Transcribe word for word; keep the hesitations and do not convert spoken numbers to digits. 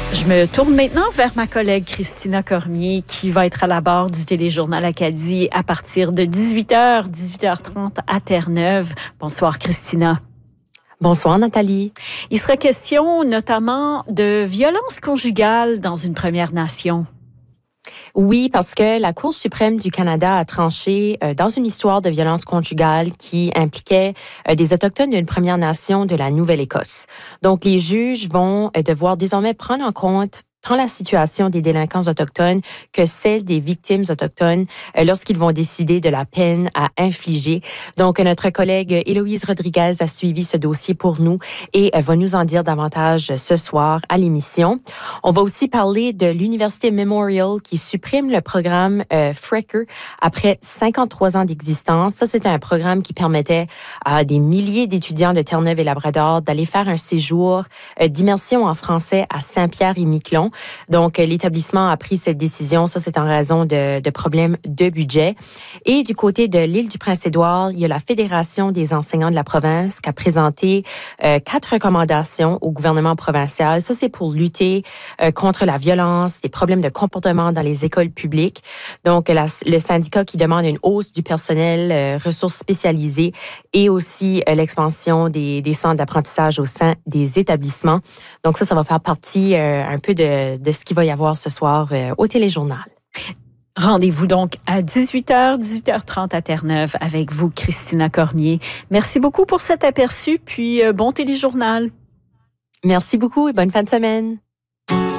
Je me tourne maintenant vers ma collègue Christina Cormier qui va être à la barre du Téléjournal Acadie à partir de dix-huit heures, dix-huit heures trente à Terre-Neuve. Bonsoir Christina. Bonsoir Nathalie. Il sera question notamment de violence conjugale dans une Première Nation. Oui, parce que la Cour suprême du Canada a tranché euh, dans une histoire de violence conjugale qui impliquait euh, des Autochtones d'une Première Nation de la Nouvelle-Écosse. Donc, les juges vont euh, devoir désormais prendre en compte tant la situation des délinquants autochtones que celle des victimes autochtones euh, lorsqu'ils vont décider de la peine à infliger. Donc, notre collègue Héloïse Rodriguez a suivi ce dossier pour nous et euh, va nous en dire davantage ce soir à l'émission. On va aussi parler de l'Université Memorial qui supprime le programme euh, Frecker après cinquante-trois ans d'existence. Ça, c'était un programme qui permettait à des milliers d'étudiants de Terre-Neuve et Labrador d'aller faire un séjour euh, d'immersion en français à Saint-Pierre-et-Miquelon. Donc, l'établissement a pris cette décision. Ça, c'est en raison de, de problèmes de budget. Et du côté de l'île du Prince-Édouard, il y a la Fédération des enseignants de la province qui a présenté euh, quatre recommandations au gouvernement provincial. Ça, c'est pour lutter euh, contre la violence, les problèmes de comportement dans les écoles publiques. Donc, la, le syndicat qui demande une hausse du personnel, euh, ressources spécialisées et aussi euh, l'expansion des, des centres d'apprentissage au sein des établissements. Donc, ça, ça va faire partie euh, un peu de de ce qu'il va y avoir ce soir euh, au Téléjournal. Rendez-vous donc à dix-huit heures, dix-huit heures trente à Terre-Neuve avec vous, Christina Cormier. Merci beaucoup pour cet aperçu, puis euh, bon Téléjournal. Merci beaucoup et bonne fin de semaine.